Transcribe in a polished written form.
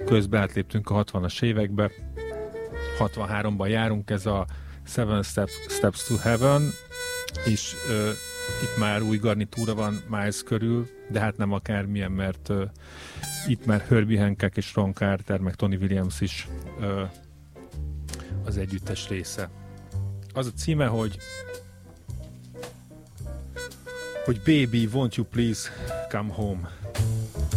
közben átléptünk a 60-as évekbe. 63-ban járunk, ez a Seven Steps to Heaven, és itt már új garnitúra van Miles körül, de hát nem akármilyen, mert itt már Herbie Hancock és Ron Carter, meg Tony Williams is az együttes része. Az a címe, hogy Baby, won't you please come home?